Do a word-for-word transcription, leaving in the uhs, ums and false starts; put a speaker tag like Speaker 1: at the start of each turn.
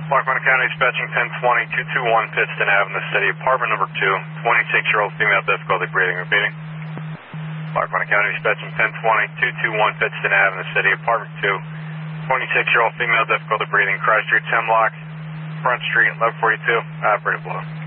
Speaker 1: Lackawanna County dispatching ten twenty, two two one Pittston Avenue, City, apartment number two, twenty-six-year-old female, difficulty breathing, repeating. Lackawanna County dispatching ten twenty, two two one Pittston Avenue, City, apartment two, twenty-six-year-old female, difficulty breathing, Christ Street, Hemlock, Front Street, eleven forty-two, operating below.